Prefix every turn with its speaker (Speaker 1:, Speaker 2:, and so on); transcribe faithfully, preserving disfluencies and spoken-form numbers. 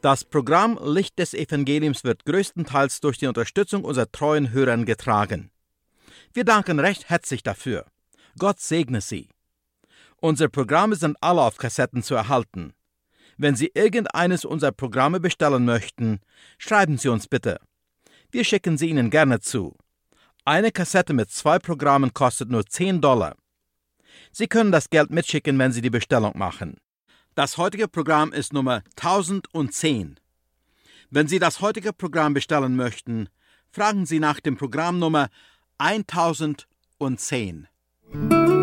Speaker 1: Das Programm Licht des Evangeliums wird größtenteils durch die Unterstützung unserer treuen Hörer getragen. Wir danken recht herzlich dafür. Gott segne Sie. Unsere Programme sind alle auf Kassetten zu erhalten. Wenn Sie irgendeines unserer Programme bestellen möchten, schreiben Sie uns bitte. Wir schicken sie Ihnen gerne zu. Eine Kassette mit zwei Programmen kostet nur zehn Dollar. Sie können das Geld mitschicken, wenn Sie die Bestellung machen. Das heutige Programm ist Nummer tausendzehn. Wenn Sie das heutige Programm bestellen möchten, fragen Sie nach dem Programmnummer tausendzehn.